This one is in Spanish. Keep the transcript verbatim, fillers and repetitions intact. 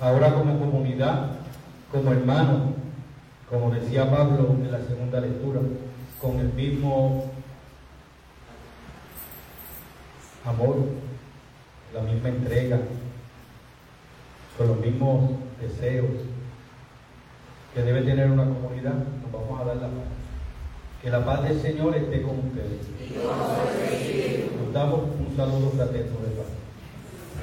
ahora como comunidad, como hermanos, como decía Pablo en la segunda lectura, con el mismo amor, la misma entrega, con los mismos deseos que debe tener una comunidad. Nos vamos a dar la paz. Que la paz del Señor esté con ustedes. Nos damos un saludo fraterno de paz.